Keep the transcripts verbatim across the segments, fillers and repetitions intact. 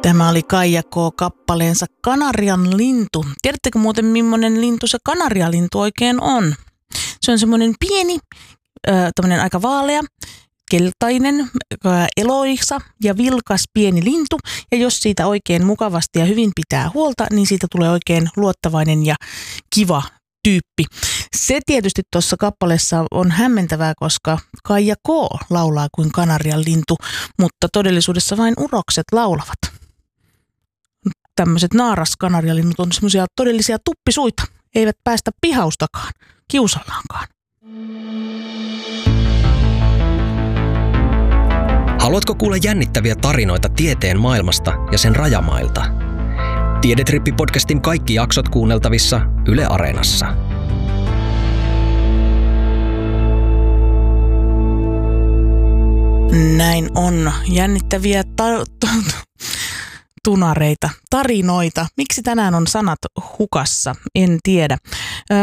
Tämä oli Kaija K. kappaleensa Kanarian lintu. Tiedättekö muuten, millainen lintu se kanarialintu oikein on? Se on semmoinen pieni, tämmöinen aika vaalea, keltainen, eloisa ja vilkas pieni lintu. Ja jos siitä oikein mukavasti ja hyvin pitää huolta, niin siitä tulee oikein luottavainen ja kiva tyyppi. Se tietysti tuossa kappaleessa on hämmentävää, koska Kaija K. laulaa kuin kanarian lintu, mutta todellisuudessa vain urokset laulavat. Tämmöiset naaraskanarialinnut on semmoisia todellisia tuppisuita, eivät päästä pihaustakaan, kiusallaankaan. Haluatko kuulla jännittäviä tarinoita tieteen maailmasta ja sen rajamailta? Tiedetrippi-podcastin kaikki jaksot kuunneltavissa Yle Areenassa. Näin on. Jännittäviä tar- t- tunareita, tarinoita. Miksi tänään on sanat hukassa? En tiedä. Öö,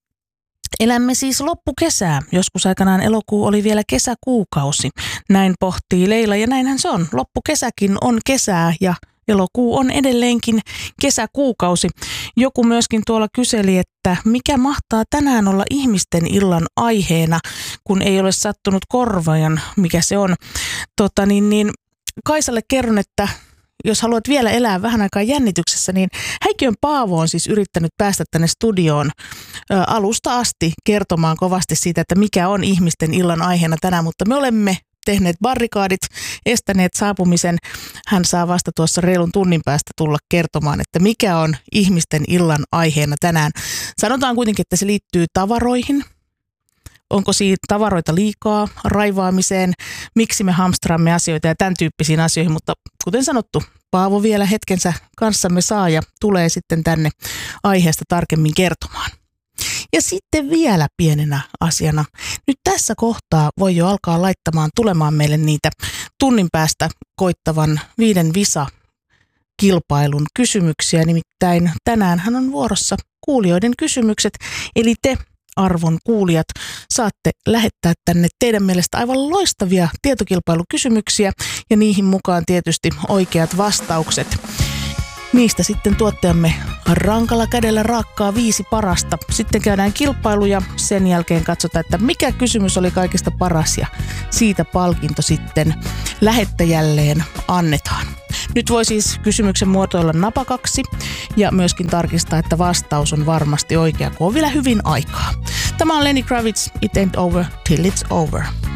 elämme siis loppukesää. Joskus aikanaan elokuu oli vielä kesäkuukausi. Näin pohtii Leila ja näinhän se on. Loppukesäkin on kesää ja elokuu on edelleenkin kesäkuukausi. Joku myöskin tuolla kyseli, että mikä mahtaa tänään olla ihmisten illan aiheena, kun ei ole sattunut korvaajan, mikä se on. Tota, niin, niin, Kaisalle kerron, että jos haluat vielä elää vähän aikaa jännityksessä, niin Häikiön Paavo on siis yrittänyt päästä tänne studioon ä, alusta asti kertomaan kovasti siitä, että mikä on ihmisten illan aiheena tänään, mutta me olemme tehneet barrikaadit, estäneet saapumisen. Hän saa vasta tuossa reilun tunnin päästä tulla kertomaan, että mikä on ihmisten illan aiheena tänään. Sanotaan kuitenkin, että se liittyy tavaroihin. Onko siitä tavaroita liikaa, raivaamiseen, miksi me hamstraamme asioita ja tämän tyyppisiin asioihin, mutta kuten sanottu, Paavo vielä hetkensä kanssamme saa ja tulee sitten tänne aiheesta tarkemmin kertomaan. Ja sitten vielä pienenä asiana. Nyt tässä kohtaa voi jo alkaa laittamaan tulemaan meille niitä tunnin päästä koittavan viiden Visa-kilpailun kysymyksiä. Nimittäin tänäänhän on vuorossa kuulijoiden kysymykset, eli te arvon kuulijat saatte lähettää tänne teidän mielestä aivan loistavia tietokilpailukysymyksiä ja niihin mukaan tietysti oikeat vastaukset. Niistä sitten tuottajamme rankalla kädellä raakkaa viisi parasta. Sitten käydään kilpailu ja sen jälkeen katsotaan, että mikä kysymys oli kaikista paras ja siitä palkinto sitten lähettäjälleen annetaan. Nyt voi siis kysymyksen muotoilla napakaksi ja myöskin tarkistaa, että vastaus on varmasti oikea, kun on vielä hyvin aikaa. Tämä on Lenny Kravitz, It Ain't Over Till It's Over.